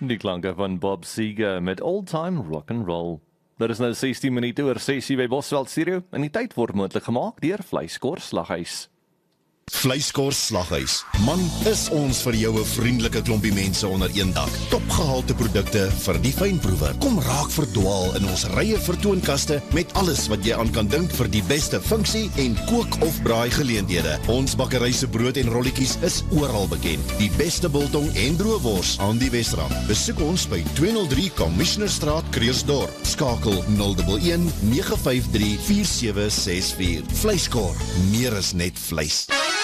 Die klanke van Bob Seger met Old Time Rock and Roll. Daar is nou 16 minute oor 6 by Bosveld Studio en die tyd word moontlik gemaak deur Vleiskor Slaghuis. Vleiskor Slaghuis. Man, is ons vir jou 'n vriendelike klompie mense onder een dak. Topgehalte produkte vir die fynproewer. Kom raak verdwaal in ons rye vertoonkaste met alles wat jy aan kan dink vir die beste funksie en kook of braai geleenthede. Ons bakkery se brood en rolletjies is oral bekend. Die beste biltong en droëwors aan die Wesrand. Besoek ons by 203 Commissionerstraat, Krugersdorp. Skakel 011 953 4764. Vleiskor, meer as net vleis.